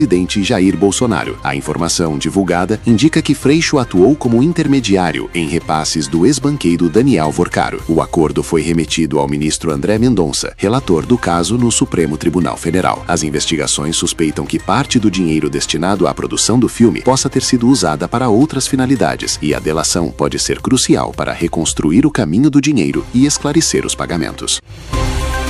presidente Jair Bolsonaro. A informação divulgada indica que Freixo atuou como intermediário em repasses do ex-banqueiro Daniel Vorcaro. O acordo foi remetido ao ministro André Mendonça, relator do caso no Supremo Tribunal Federal. As investigações suspeitam que parte do dinheiro destinado à produção do filme possa ter sido usada para outras finalidades, e a delação pode ser crucial para reconstruir o caminho do dinheiro e esclarecer os pagamentos.